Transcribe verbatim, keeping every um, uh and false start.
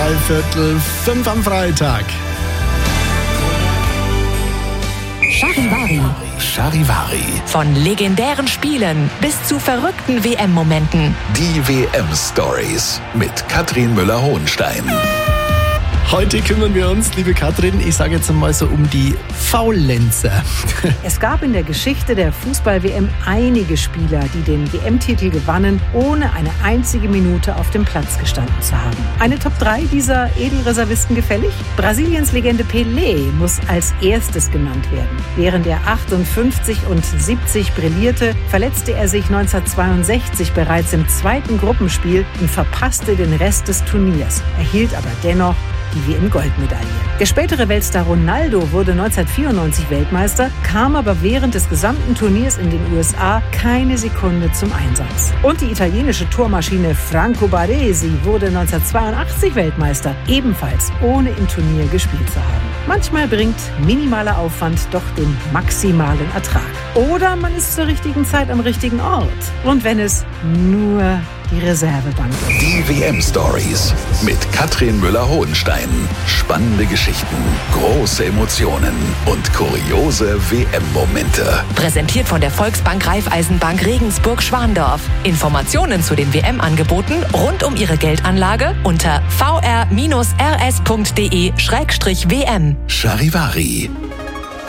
Dreiviertel fünf am Freitag. Charivari. Charivari. Von legendären Spielen bis zu verrückten W M-Momenten. Die W M-Stories mit Katrin Müller-Hohenstein. Heute kümmern wir uns, liebe Katrin, ich sage jetzt einmal so um die Faulenzer. Es gab in der Geschichte der Fußball-W M einige Spieler, die den W M-Titel gewannen, ohne eine einzige Minute auf dem Platz gestanden zu haben. Eine Top drei dieser Edelreservisten gefällig? Brasiliens Legende Pelé muss als erstes genannt werden. Während er achtundfünfzig und siebzig brillierte, verletzte er sich neunzehnhundertzweiundsechzig bereits im zweiten Gruppenspiel und verpasste den Rest des Turniers, erhielt aber dennoch die W M-Goldmedaille. Der spätere Weltstar Ronaldo wurde neunzehnhundertvierundneunzig Weltmeister, kam aber während des gesamten Turniers in den U S A keine Sekunde zum Einsatz. Und die italienische Tormaschine Franco Baresi wurde neunzehnhundertzweiundachtzig Weltmeister, ebenfalls ohne im Turnier gespielt zu haben. Manchmal bringt minimaler Aufwand doch den maximalen Ertrag. Oder man ist zur richtigen Zeit am richtigen Ort. Und wenn es nur die Reservebank ist. Die W M-Stories mit Katrin Müller-Hohenstein. Spannende Geschichten, große Emotionen und kuriose W M-Momente. Präsentiert von der Volksbank Raiffeisenbank Regensburg-Schwandorf. Informationen zu den W M-Angeboten rund um Ihre Geldanlage unter v r bindestrich r s punkt d e schrägstrich w m. Charivari.